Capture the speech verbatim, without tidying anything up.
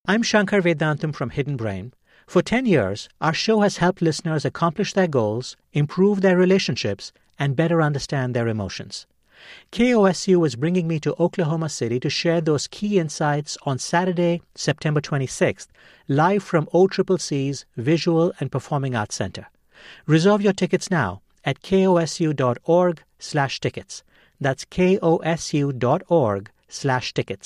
I'm Shankar Vedantam from Hidden Brain. For ten years, our show has helped listeners accomplish their goals, improve their relationships, and better understand their emotions. K O S U is bringing me to Oklahoma City to share those key insights on Saturday, September twenty-sixth, live from O C C C's Visual and Performing Arts Center. Reserve your tickets now at kosu.org slash tickets. That's kosu.org slash tickets.